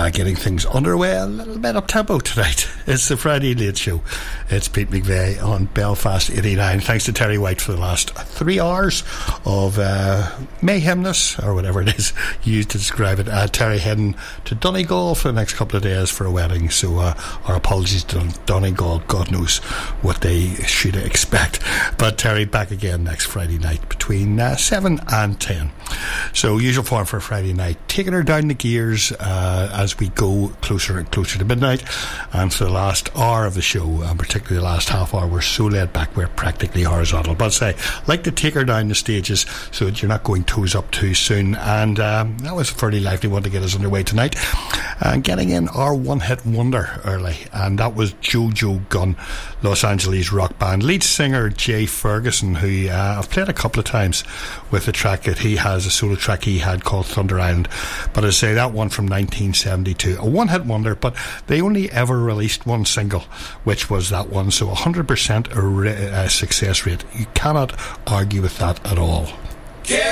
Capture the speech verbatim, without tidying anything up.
uh, getting things underway a little bit up tempo tonight. It's the Friday Late Show. It's Pete McVeigh on Belfast eighty-nine. Thanks to Terry White for the last three hours of uh, mayhemness, or whatever it is used to describe it. Uh, Terry heading to Donegal for the next couple of days for a wedding, so uh, our apologies to Donegal. God knows what they should expect. But Terry back again next Friday night between uh, seven and ten. So usual form for Friday night, taking her down the gears uh, as we go closer and closer to midnight. And for the last hour of the show, and particularly the last half hour, we're so laid back we're practically horizontal. But say, like to take her down the stages so that you're not going toes up too soon. And um, that was a fairly lively one to get us underway tonight. And getting in our one-hit wonder early, and that was Jojo Gunn, Los Angeles rock band lead singer Jay Ferguson, who uh, I've played a couple of times with a track that he has, a solo track he had called Thunder Island. But I say that one from nineteen seventy-two, a one-hit wonder, but they only ever released one single, which was that one, so one hundred percent a re- uh, success rate. You cannot argue with that at all.